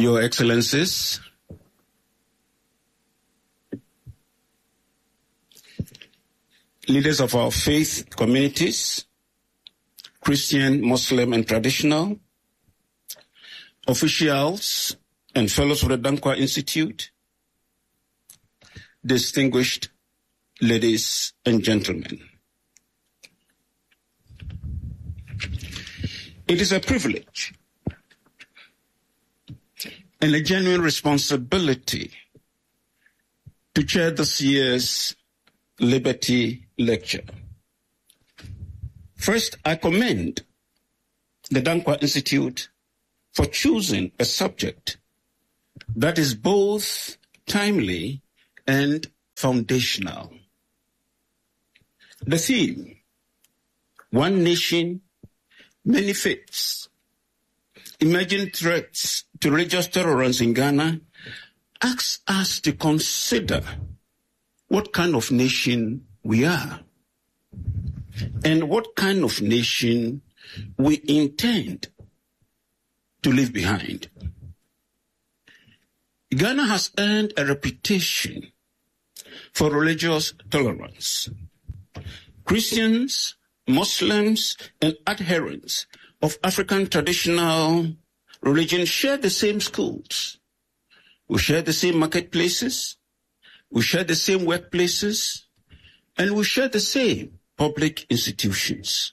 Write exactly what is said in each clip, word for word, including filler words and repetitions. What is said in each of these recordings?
Your Excellencies, leaders of our faith communities, Christian, Muslim, and traditional, officials, and fellows of the Dankwa Institute, distinguished ladies and gentlemen. It is a privilege and a genuine responsibility to chair this year's Liberty Lecture. First, I commend the Dankwa Institute for choosing a subject that is both timely and foundational. The theme, One Nation, Many Faiths, Emerging Threats to Religious Tolerance in Ghana, asks us to consider what kind of nation we are and what kind of nation we intend to leave behind. Ghana has earned a reputation for religious tolerance. Christians, Muslims, and adherents of African traditional religion share the same schools. We share the same marketplaces. We share the same workplaces. And we share the same public institutions.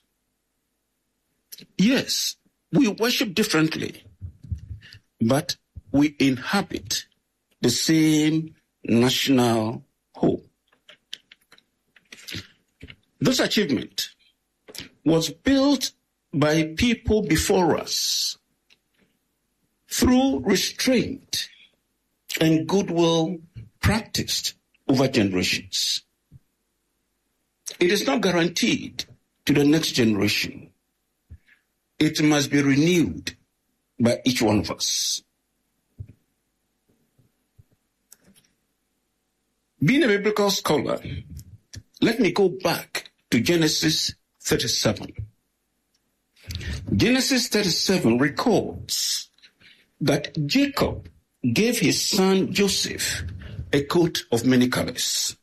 Yes, we worship differently, but we inhabit the same national home. This achievement was built by people before us through restraint and goodwill practiced over generations. It is not guaranteed to the next generation. It must be renewed by each one of us. Being a biblical scholar, let me go back to Genesis thirty-seven. Genesis thirty-seven records that Jacob gave his son Joseph a coat of many colors.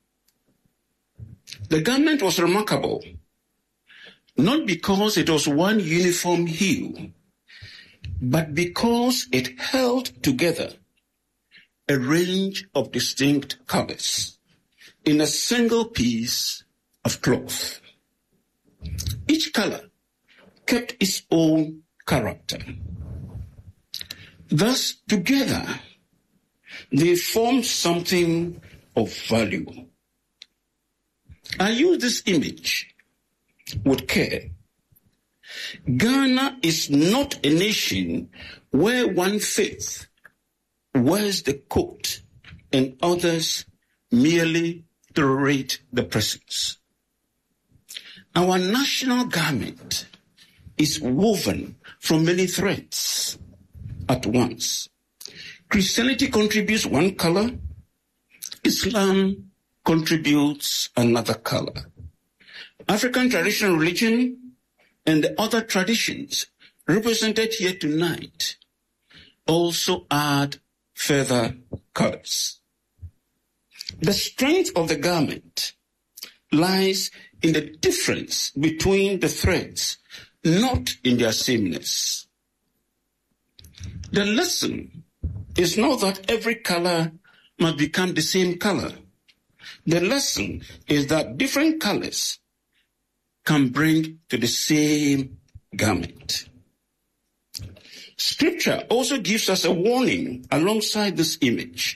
The garment was remarkable, not because it was one uniform hue, but because it held together a range of distinct colors in a single piece of cloth. Each color kept its own character. Thus, together, they formed something of value. I use this image with care. Ghana is not a nation where one faith wears the coat and others merely tolerate the presence. Our national garment is woven from many threads at once. Christianity contributes one color, Islam contributes another color. African traditional religion and the other traditions represented here tonight also add further colors. The strength of the garment lies in the difference between the threads, not in their sameness. The lesson is not that every color must become the same color. The lesson is that different colors can bring to the same garment. Scripture also gives us a warning alongside this image.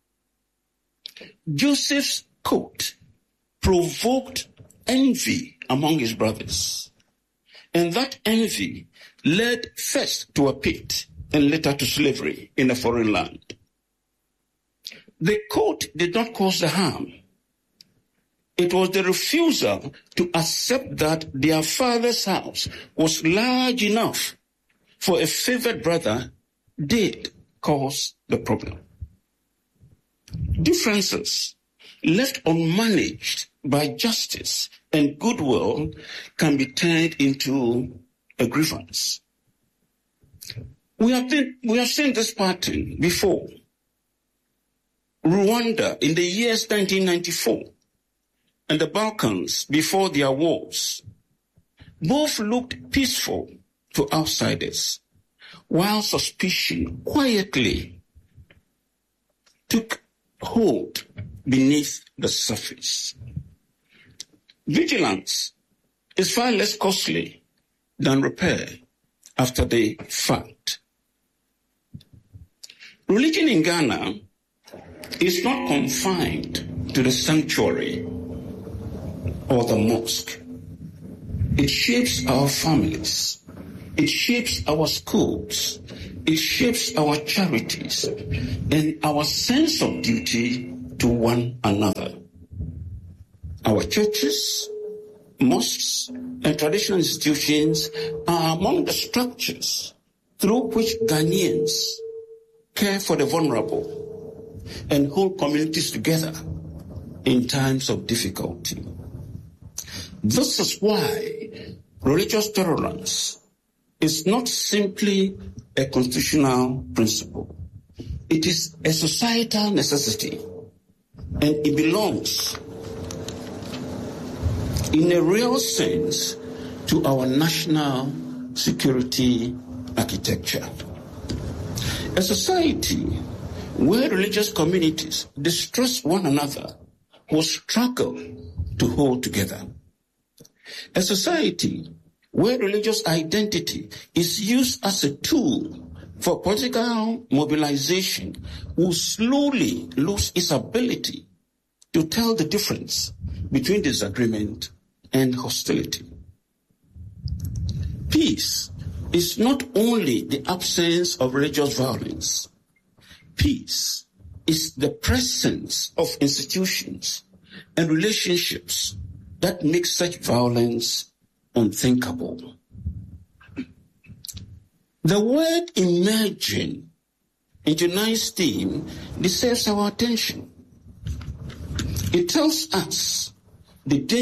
Joseph's coat provoked envy among his brothers, and that envy led first to a pit and later to slavery in a foreign land. The coat did not cause the harm. It was the refusal to accept that their father's house was large enough for a favored brother did cause the problem. Differences left unmanaged by justice and goodwill can be turned into a grievance. We have been, we have seen this pattern before. Rwanda in the years nineteen ninety-four and the Balkans before their wars both looked peaceful to outsiders, while suspicion quietly took hold beneath the surface. Vigilance is far less costly than repair after the fact. Religion in Ghana is not confined to the sanctuary or the mosque. It shapes our families. It shapes our schools. It shapes our charities and our sense of duty to one another. Our churches, mosques, and traditional institutions are among the structures through which Ghanaians care for the vulnerable and hold communities together in times of difficulty. This is why religious tolerance is not simply a constitutional principle. It is a societal necessity, and it belongs in a real sense to our national security architecture. A society where religious communities distrust one another will struggle to hold together. A society where religious identity is used as a tool for political mobilization will slowly lose its ability to tell the difference between disagreement and hostility. Peace is not only the absence of religious violence. Peace is the presence of institutions and relationships that make such violence unthinkable. The word emerging in tonight's theme deserves our attention. It tells us the